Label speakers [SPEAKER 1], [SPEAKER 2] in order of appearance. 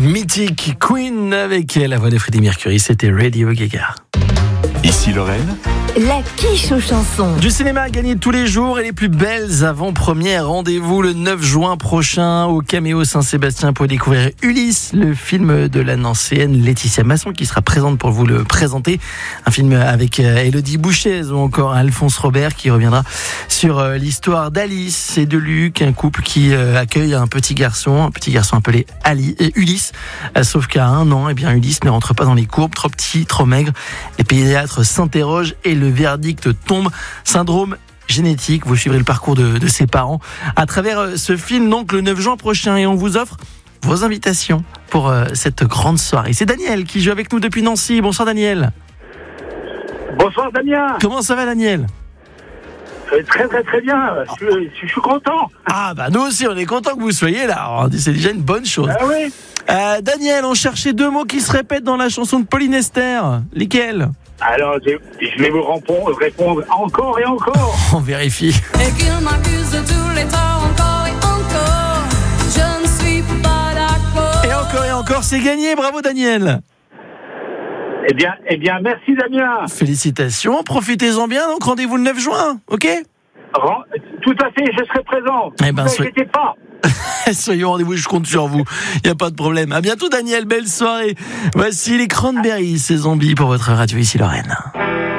[SPEAKER 1] Mythique Queen avec la voix de Freddie Mercury, c'était Radio Gaga.
[SPEAKER 2] Ici Lorraine.
[SPEAKER 3] La quiche aux chansons.
[SPEAKER 1] Du cinéma à gagner tous les jours et les plus belles avant-premières. Rendez-vous le 9 juin prochain au Caméo Saint-Sébastien pour découvrir Ulysse, le film de la nancéenne Laetitia Masson qui sera présente pour vous le présenter. Un film avec Élodie Bouchez ou encore Alphonse Robert qui reviendra sur l'histoire d'Alice et de Luc, un couple qui accueille un petit garçon appelé Ulysse. Sauf qu'à 1 an, Ulysse ne rentre pas dans les courbes, trop petit, trop maigre. Les pédiatres s'interrogent et le verdict tombe. Syndrome génétique. Vous suivrez le parcours de ses parents à travers ce film, donc le 9 juin prochain. Et on vous offre vos invitations pour cette grande soirée. C'est Daniel qui joue avec nous depuis Nancy. Bonsoir Daniel.
[SPEAKER 4] Bonsoir Damien.
[SPEAKER 1] Comment ça va Daniel ?
[SPEAKER 4] Très très très bien, je suis content.
[SPEAKER 1] Ah bah nous aussi on est content que vous soyez là. Alors, c'est déjà une bonne chose.
[SPEAKER 4] Ah oui.
[SPEAKER 1] Daniel, on cherchait 2 mots qui se répètent dans la chanson de Pauline Esther. Lesquels ?
[SPEAKER 4] Alors je vais vous répondre encore et encore.
[SPEAKER 1] On vérifie.
[SPEAKER 5] Et qu'il m'accuse de tous les torts encore et encore. Je ne suis pas d'accord.
[SPEAKER 1] Et encore, c'est gagné. Bravo Daniel.
[SPEAKER 4] Eh bien, merci Damien.
[SPEAKER 1] Félicitations, profitez-en bien. Donc rendez-vous le 9 juin, ok ?
[SPEAKER 4] Tout à fait, je serai présent.
[SPEAKER 1] Eh ben,
[SPEAKER 4] ne vous inquiétez pas.
[SPEAKER 1] Soyez au rendez-vous, je compte sur vous. Il n'y a pas de problème. À bientôt Daniel, belle soirée. Voici les Cranberries, ces zombies pour votre radio ici Lorraine.